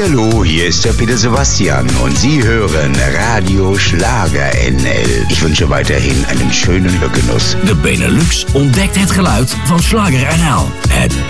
Hallihallo, hier ist der Peter Sebastian und Sie hören Radio Schlager NL. Ich wünsche weiterhin einen schönen Hörgenuss. De Benelux ontdekt het geluid van Schlager NL. Het